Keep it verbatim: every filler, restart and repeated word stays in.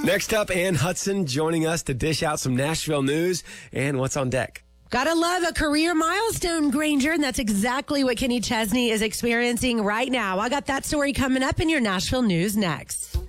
Next up, Ann Hudson joining us to dish out some Nashville news and what's on deck. Gotta love a career milestone, Granger, and that's exactly what Kenny Chesney is experiencing right now. I got that story coming up in your Nashville news next.